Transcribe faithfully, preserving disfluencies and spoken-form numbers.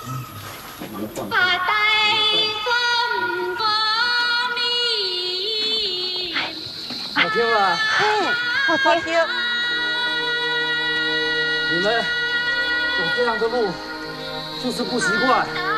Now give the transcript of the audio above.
阿呆风光明。 好听吧？ 哎，好听。 你们走这样的路，就是不习惯。